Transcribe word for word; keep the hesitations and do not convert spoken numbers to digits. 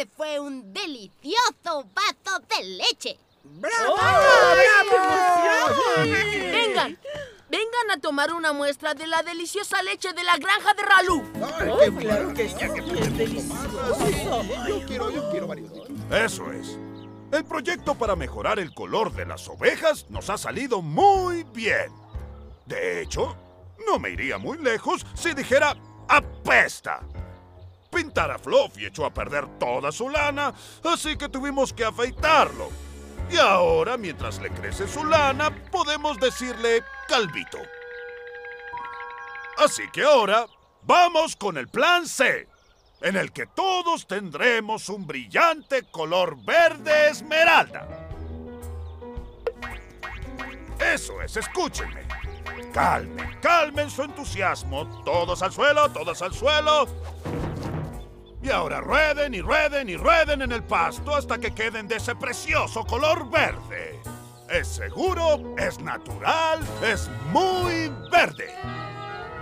ese fue un delicioso vaso de leche. ¡Bravo! ¡Oh, ¡Bravo! Vengan, vengan a tomar una muestra de la deliciosa leche de la granja de Ralú. ¡Ay, Oh, qué claro buena que niña, sí, qué es buena delicioso. Sí, yo quiero, yo quiero varios litros. Eso es. El proyecto para mejorar el color de las ovejas nos ha salido muy bien. De hecho, no me iría muy lejos si dijera apesta. Pintar a Fluffy echó a perder toda su lana, así que tuvimos que afeitarlo. Y ahora, mientras le crece su lana, podemos decirle calvito. Así que ahora, vamos con el plan C, en el que todos tendremos un brillante color verde esmeralda. Eso es, escúchenme. Calmen, calmen su entusiasmo. Todos al suelo, todos al suelo. Y ahora rueden y rueden y rueden en el pasto hasta que queden de ese precioso color verde. Es seguro, es natural, es muy verde.